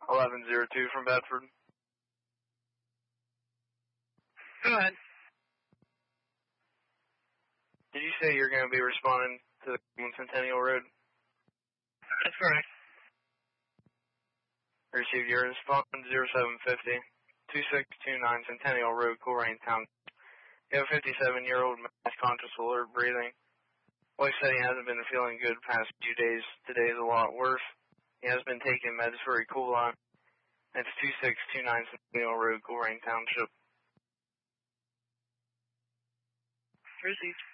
1102 from Bedford. Go ahead. Did you say you're going to be responding to the Centennial Road? That's correct. Received your response 0750 2629 Centennial Road, Colerain Town. You have a 57-year-old man, conscious, alert, breathing. Wife said he hasn't been feeling good the past few days. Today is a lot worse. He has been taking meds for E. coli. It's 2629 Centennial Road, Colerain Township. Received.